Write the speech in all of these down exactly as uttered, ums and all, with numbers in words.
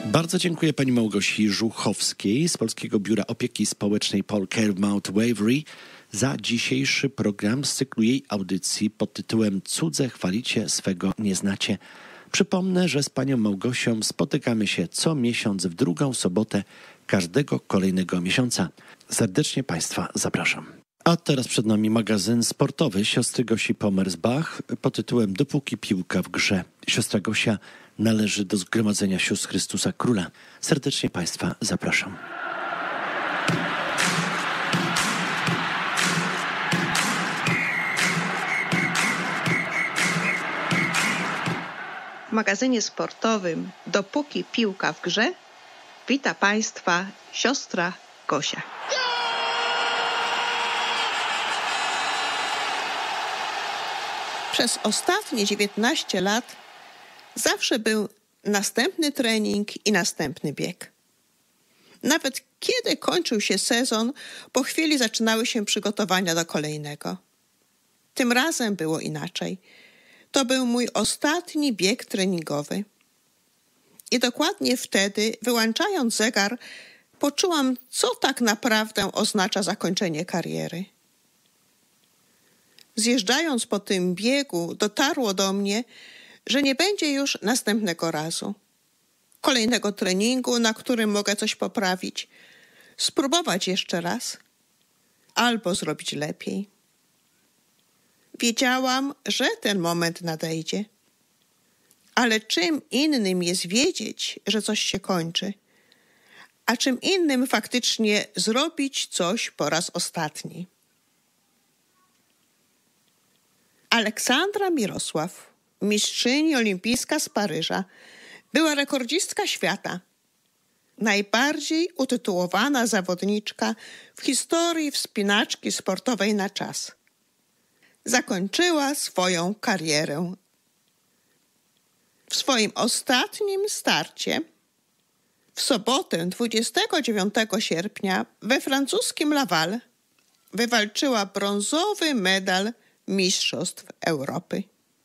Bardzo dziękuję pani Małgosi Żuchowskiej z Polskiego Biura Opieki Społecznej Paul Care Mount Waverly za dzisiejszy program z cyklu jej audycji pod tytułem Cudze chwalicie, swego nie znacie. Przypomnę, że z panią Małgosią spotykamy się co miesiąc w drugą sobotę każdego kolejnego miesiąca. Serdecznie państwa zapraszam. A teraz przed nami magazyn sportowy siostry Gosi Pommersbach pod tytułem Dopóki piłka w grze. Siostra Gosia należy do Zgromadzenia Sióstr Chrystusa Króla. Serdecznie państwa zapraszam. W magazynie sportowym Dopóki piłka w grze wita państwa siostra Gosia. Przez ostatnie dziewiętnaście lat zawsze był następny trening i następny bieg. Nawet kiedy kończył się sezon, po chwili zaczynały się przygotowania do kolejnego. Tym razem było inaczej. To był mój ostatni bieg treningowy. I dokładnie wtedy, wyłączając zegar, poczułam, co tak naprawdę oznacza zakończenie kariery. Zjeżdżając po tym biegu, dotarło do mnie, że nie będzie już następnego razu. Kolejnego treningu, na którym mogę coś poprawić, spróbować jeszcze raz albo zrobić lepiej. Wiedziałam, że ten moment nadejdzie. Ale czym innym jest wiedzieć, że coś się kończy, a czym innym faktycznie zrobić coś po raz ostatni. Aleksandra Mirosław, mistrzyni olimpijska z Paryża, była rekordzistka świata. Najbardziej utytułowana zawodniczka w historii wspinaczki sportowej na czas. Zakończyła swoją karierę. W swoim ostatnim starcie, w sobotę dwudziestego dziewiątego sierpnia we francuskim Laval, wywalczyła brązowy medal Mistrzostw Europy.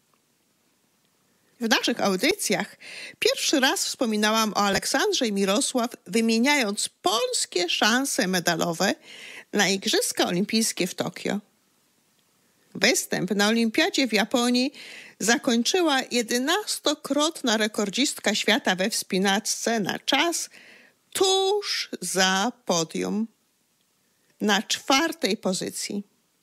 W naszych audycjach pierwszy raz wspominałam o Aleksandrze Mirosław, wymieniając polskie szanse medalowe na Igrzyska Olimpijskie w Tokio. Występ na Olimpiadzie w Japonii zakończyła jedenastokrotna rekordzistka świata we wspinaczce na czas tuż za podium, na czwartej pozycji.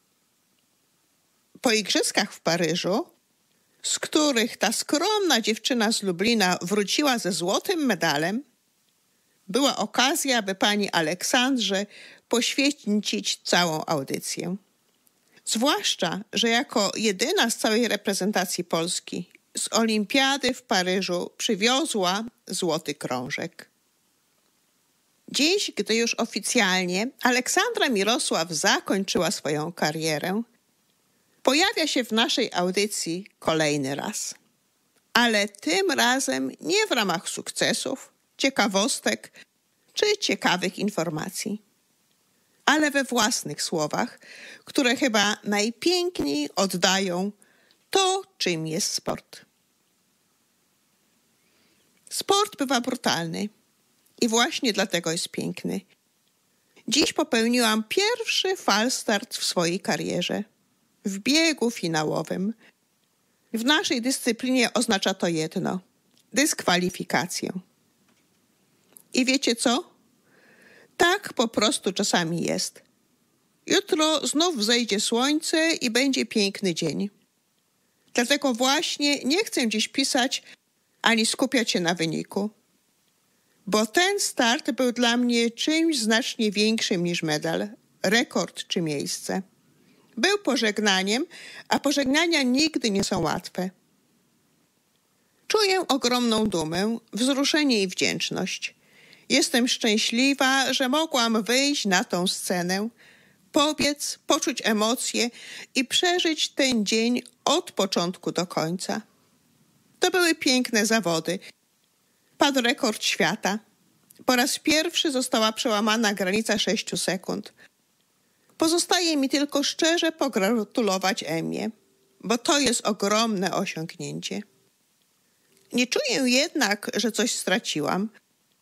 Po Igrzyskach w Paryżu, z których ta skromna dziewczyna z Lublina wróciła ze złotym medalem, była okazja, by pani Aleksandrze poświęcić całą audycję. Zwłaszcza, że jako jedyna z całej reprezentacji Polski z Olimpiady w Paryżu przywiozła złoty krążek. Dziś, gdy już oficjalnie Aleksandra Mirosław zakończyła swoją karierę, pojawia się w naszej audycji kolejny raz. Ale tym razem nie w ramach sukcesów, ciekawostek czy ciekawych informacji, ale we własnych słowach, które chyba najpiękniej oddają to, czym jest sport. Sport bywa brutalny i właśnie dlatego jest piękny. Dziś popełniłam pierwszy falstart w swojej karierze. W biegu finałowym. W naszej dyscyplinie oznacza to jedno – dyskwalifikację. I wiecie co? Tak po prostu czasami jest. Jutro znów wzejdzie słońce i będzie piękny dzień. Dlatego właśnie nie chcę dziś pisać ani skupiać się na wyniku. Bo ten start był dla mnie czymś znacznie większym niż medal, rekord czy miejsce. Był pożegnaniem, a pożegnania nigdy nie są łatwe. Czuję ogromną dumę, wzruszenie i wdzięczność. Jestem szczęśliwa, że mogłam wyjść na tą scenę, pobiec, poczuć emocje i przeżyć ten dzień od początku do końca. To były piękne zawody. Padł rekord świata. Po raz pierwszy została przełamana granica sześciu sekund. Pozostaje mi tylko szczerze pogratulować Emię, bo to jest ogromne osiągnięcie. Nie czuję jednak, że coś straciłam.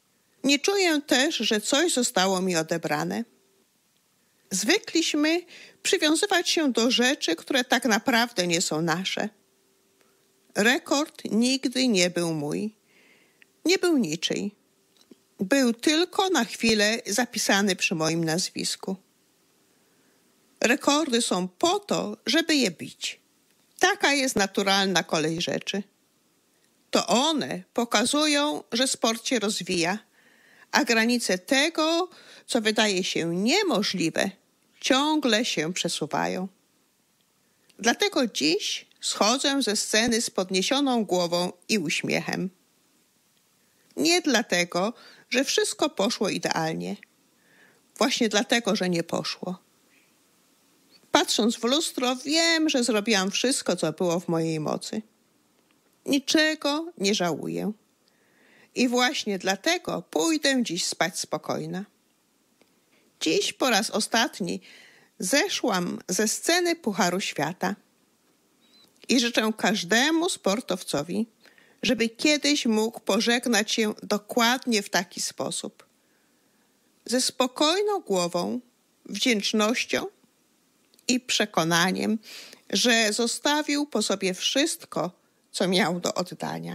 Nie czuję też, że coś zostało mi odebrane. Zwykliśmy przywiązywać się do rzeczy, które tak naprawdę nie są nasze. Rekord nigdy nie był mój. Nie był niczyj. Był tylko na chwilę zapisany przy moim nazwisku. Rekordy są po to, żeby je bić. Taka jest naturalna kolej rzeczy. To one pokazują, że sport się rozwija, a granice tego, co wydaje się niemożliwe, ciągle się przesuwają. Dlatego dziś schodzę ze sceny z podniesioną głową i uśmiechem. Nie dlatego, że wszystko poszło idealnie. Właśnie dlatego, że nie poszło. Patrząc w lustro, wiem, że zrobiłam wszystko, co było w mojej mocy. Niczego nie żałuję. I właśnie dlatego pójdę dziś spać spokojna. Dziś po raz ostatni zeszłam ze sceny Pucharu Świata. I życzę każdemu sportowcowi, żeby kiedyś mógł pożegnać się dokładnie w taki sposób. Ze spokojną głową, wdzięcznością i przekonaniem, że zostawił po sobie wszystko, co miał do oddania.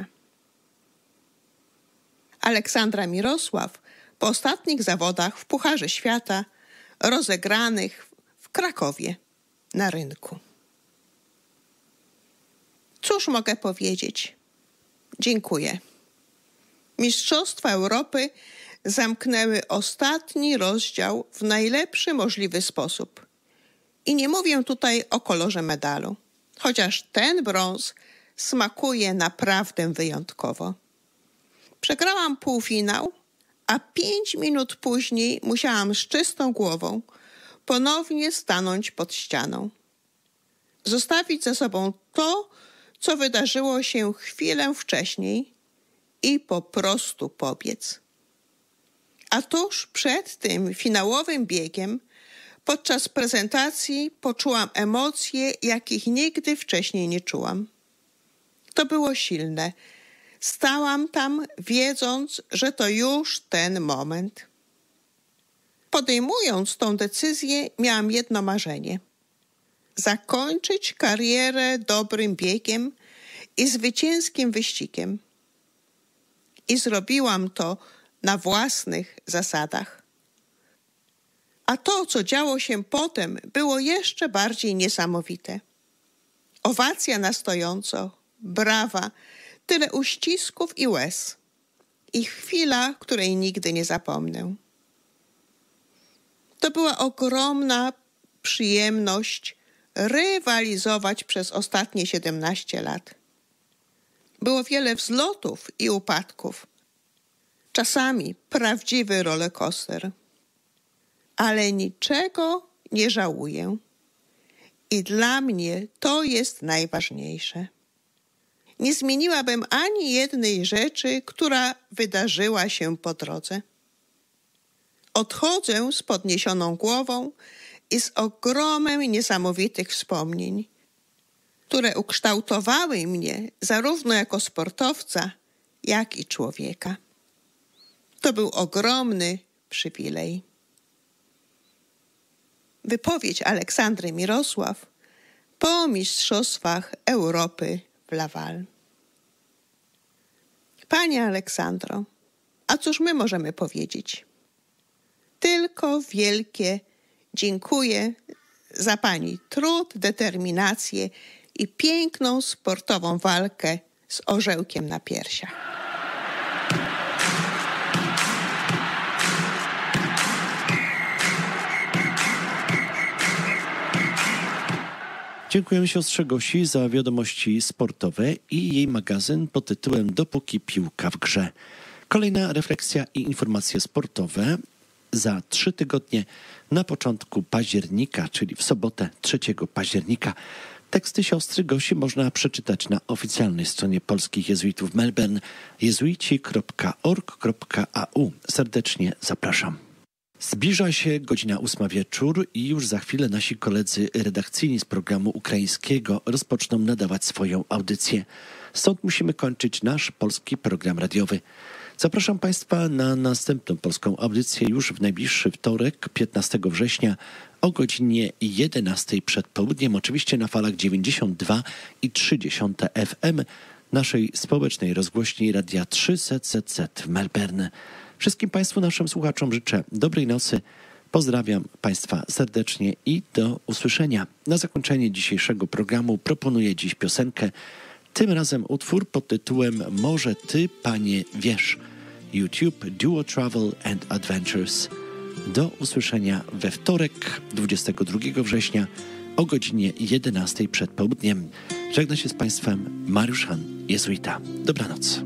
Aleksandra Mirosław po ostatnich zawodach w Pucharze Świata rozegranych w Krakowie na rynku. Cóż mogę powiedzieć? Dziękuję. Mistrzostwa Europy zamknęły ostatni rozdział w najlepszy możliwy sposób. I nie mówię tutaj o kolorze medalu, chociaż ten brąz smakuje naprawdę wyjątkowo. Przegrałam półfinał, a pięć minut później musiałam z czystą głową ponownie stanąć pod ścianą. Zostawić za sobą to, co wydarzyło się chwilę wcześniej i po prostu pobiec. A tuż przed tym finałowym biegiem, podczas prezentacji poczułam emocje, jakich nigdy wcześniej nie czułam. To było silne. Stałam tam, wiedząc, że to już ten moment. Podejmując tą decyzję, miałam jedno marzenie. Zakończyć karierę dobrym biegiem i zwycięskim wyścigiem. I zrobiłam to na własnych zasadach. A to, co działo się potem, było jeszcze bardziej niesamowite. Owacja na stojąco, brawa, tyle uścisków i łez. I chwila, której nigdy nie zapomnę. To była ogromna przyjemność rywalizować przez ostatnie siedemnaście lat. Było wiele wzlotów i upadków. Czasami prawdziwy rollercoaster. Ale niczego nie żałuję. I dla mnie to jest najważniejsze. Nie zmieniłabym ani jednej rzeczy, która wydarzyła się po drodze. Odchodzę z podniesioną głową i z ogromem niesamowitych wspomnień, które ukształtowały mnie zarówno jako sportowca, jak i człowieka. To był ogromny przywilej. Wypowiedź Aleksandry Mirosław po Mistrzostwach Europy w Laval. Pani Aleksandro, a cóż my możemy powiedzieć? Tylko wielkie dziękuję za Pani trud, determinację i piękną sportową walkę z orzełkiem na piersiach. Dziękujemy siostrze Gosi za wiadomości sportowe i jej magazyn pod tytułem Dopóki piłka w grze. Kolejna refleksja i informacje sportowe za trzy tygodnie na początku października, czyli w sobotę trzeciego października. Teksty siostry Gosi można przeczytać na oficjalnej stronie polskich jezuitów w Melbourne jezuici kropka org kropka a u. Serdecznie zapraszam. Zbliża się godzina ósma wieczór i już za chwilę nasi koledzy redakcyjni z programu ukraińskiego rozpoczną nadawać swoją audycję. Stąd musimy kończyć nasz polski program radiowy. Zapraszam Państwa na następną polską audycję już w najbliższy wtorek, piętnastego września o godzinie jedenastej przed południem, oczywiście na falach dziewięćdziesiąt dwa i trzy dziesiąte F M naszej społecznej rozgłośni Radia trzysta Z Z w Melbourne. Wszystkim Państwu, naszym słuchaczom życzę dobrej nocy. Pozdrawiam Państwa serdecznie i do usłyszenia. Na zakończenie dzisiejszego programu proponuję dziś piosenkę, tym razem utwór pod tytułem Może Ty, Panie, wiesz. YouTube Duo Travel and Adventures. Do usłyszenia we wtorek, dwudziestego drugiego września o godzinie jedenastej przed południem. Żegna się z Państwem Mariusz Han, jezuita. Dobranoc.